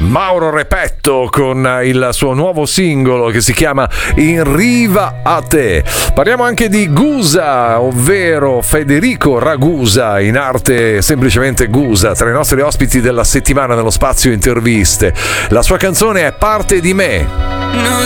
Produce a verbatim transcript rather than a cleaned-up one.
Mauro Repetto con il suo nuovo singolo che si chiama In riva a te. Parliamo anche di Gusa, ovvero Federico Ragusa, in arte semplicemente Gusa, tra i nostri ospiti della settimana nello spazio interviste. La sua canzone è Parte di me.